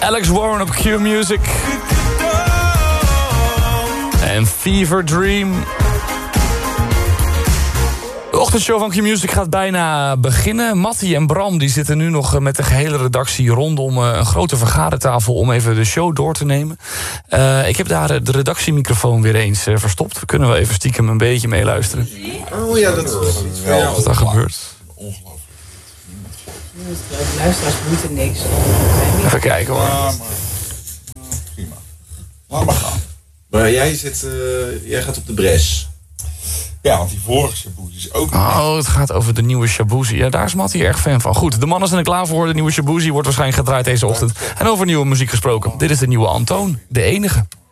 Alex Warren op Q Music. En Fever Dream. De ochtendshow van Q Music gaat bijna beginnen. Mattie en Bram die zitten nu nog met de gehele redactie rondom een grote vergadertafel om even de show door te nemen. Ik heb daar de redactiemicrofoon weer eens verstopt. We kunnen wel even stiekem een beetje meeluisteren. Oh ja, dat is wel wat daar gebeurt. Ongelooflijk. De luisteraars moeten niks. Even kijken hoor. Prima. Laat maar gaan. Maar jij gaat op de bres. Ja, want die vorige Shaboozey is ook... Oh, het gaat over de nieuwe Shaboozey. Ja, daar is Mattie erg fan van. Goed, de mannen zijn er klaar voor. De nieuwe Shaboozey wordt waarschijnlijk gedraaid deze ochtend. En over nieuwe muziek gesproken. Dit is de nieuwe Antoon, de enige.